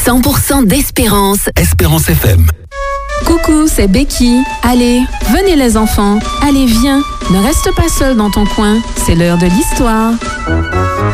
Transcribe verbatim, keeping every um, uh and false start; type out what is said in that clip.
cent pour cent d'Espérance. Espérance F M. Coucou, c'est Becky. Allez, venez les enfants. Allez, viens. Ne reste pas seul dans ton coin. C'est l'heure de l'histoire.